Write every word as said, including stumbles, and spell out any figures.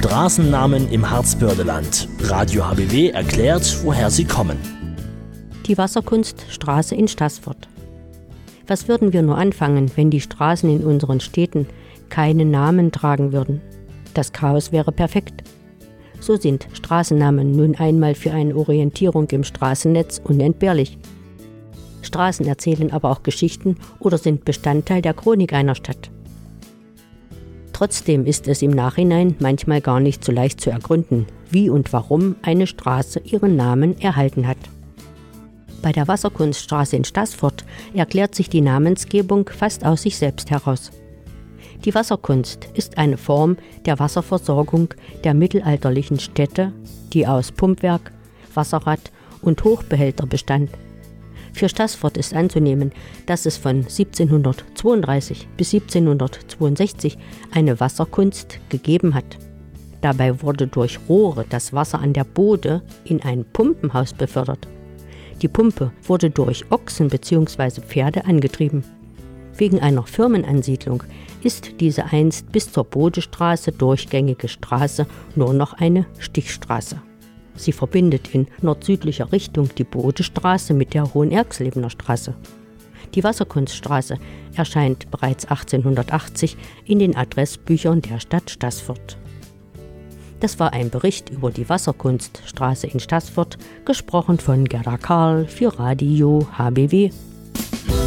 Straßennamen im Harzbördeland. Radio H B W erklärt, woher sie kommen. Die Wasserkunststraße in Staßfurt. Was würden wir nur anfangen, wenn die Straßen in unseren Städten keine Namen tragen würden? Das Chaos wäre perfekt. So sind Straßennamen nun einmal für eine Orientierung im Straßennetz unentbehrlich. Straßen erzählen aber auch Geschichten oder sind Bestandteil der Chronik einer Stadt. Trotzdem ist es im Nachhinein manchmal gar nicht so leicht zu ergründen, wie und warum eine Straße ihren Namen erhalten hat. Bei der Wasserkunststraße in Staßfurt erklärt sich die Namensgebung fast aus sich selbst heraus. Die Wasserkunst ist eine Form der Wasserversorgung der mittelalterlichen Städte, die aus Pumpwerk, Wasserrad und Hochbehälter bestand. Für Staßfurt ist anzunehmen, dass es von siebzehnhundertzweiunddreißig bis siebzehnhundertzweiundsechzig eine Wasserkunst gegeben hat. Dabei wurde durch Rohre das Wasser an der Bode in ein Pumpenhaus befördert. Die Pumpe wurde durch Ochsen bzw. Pferde angetrieben. Wegen einer Firmenansiedlung ist diese einst bis zur Bodestraße durchgängige Straße nur noch eine Stichstraße. Sie verbindet in nord-südlicher Richtung die Bodestraße mit der Hohenerxlebener Straße. Die Wasserkunststraße erscheint bereits achtzehnhundertachtzig in den Adressbüchern der Stadt Staßfurt. Das war ein Bericht über die Wasserkunststraße in Staßfurt, gesprochen von Gerda Karl für Radio H B W.